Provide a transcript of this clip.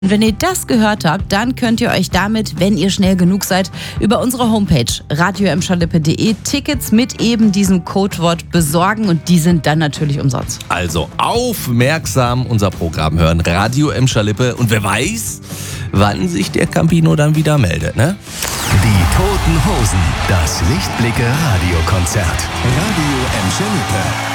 Und wenn ihr das gehört habt, dann könnt ihr euch damit, wenn ihr schnell genug seid, über unsere Homepage radio-lippe.de Tickets mit eben diesem Codewort besorgen und die sind dann natürlich umsonst. Also aufmerksam unser Programm hören, Radio Emscher-Lippe und wer weiß, wann sich der Campino dann wieder meldet, ne? Die Toten Hosen, das Lichtblicke Radiokonzert. Radio Emscher-Lippe.